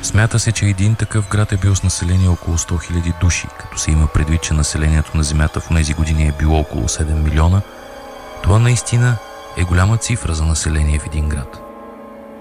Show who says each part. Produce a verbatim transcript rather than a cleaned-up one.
Speaker 1: Смята се, че един такъв град е бил с население около сто хиляди души, като се има предвид, че населението на Земята в тези години е било около седем милиона. Това наистина е голяма цифра за население в един град.